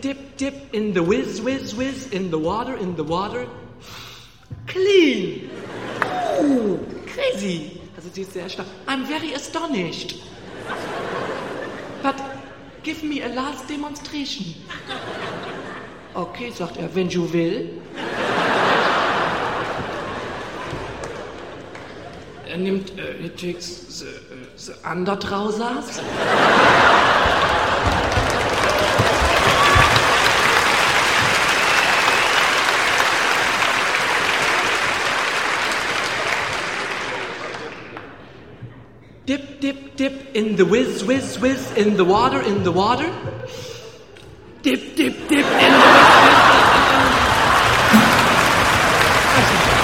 dip, dip in the whiz, whiz, whiz, in the water. Clean. Oh, crazy. Also sie ist sehr stark. I'm very astonished. But give me a last demonstration. Okay, sagt er, wenn du will. Er nimmt, he takes the undertrousers. Dip, dip, dip in the whiz, whiz, whiz, in the water. Dip, dip, dip in the whiz.